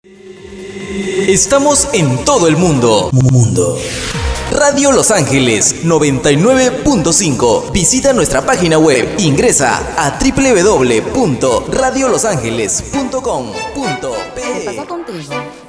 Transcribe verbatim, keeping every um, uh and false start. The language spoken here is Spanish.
Estamos en todo el mundo. Mundo. Radio Los Ángeles noventa y nueve punto cinco. Visita nuestra página web. Ingresa a doble u doble u doble u punto radio los ángeles punto com punto pe. ¿Qué pasa contigo?